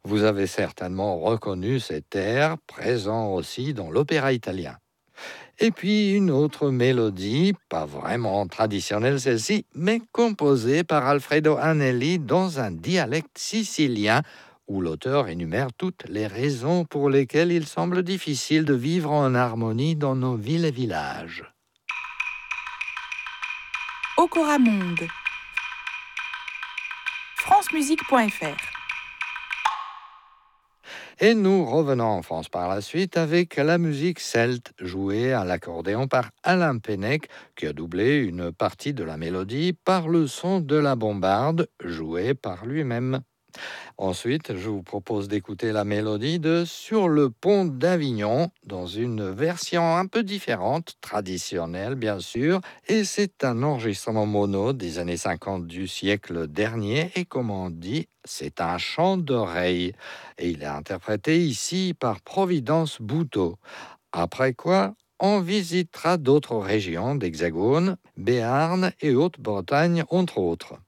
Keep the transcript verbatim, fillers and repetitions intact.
Vous avez certainement reconnu cet air, présent aussi dans l'opéra italien. Et puis une autre mélodie, pas vraiment traditionnelle celle-ci, mais composée par Alfredo Anelli dans un dialecte sicilien, où l'auteur énumère toutes les raisons pour lesquelles il semble difficile de vivre en harmonie dans nos villes et villages. Okora Monde. francemusique point f r. Et nous revenons en France par la suite avec la musique celte jouée à l'accordéon par Alain Pennec, qui a doublé une partie de la mélodie par le son de la bombarde jouée par lui-même. Ensuite, je vous propose d'écouter la mélodie de Sur le pont d'Avignon, dans une version un peu différente, traditionnelle bien sûr, et c'est un enregistrement mono des années cinquante du siècle dernier, et comme on dit, c'est un chant d'oreille. Et il est interprété ici par Providence Bouteau. Après quoi, on visitera d'autres régions d'Hexagone, Béarn et Haute-Bretagne entre autres.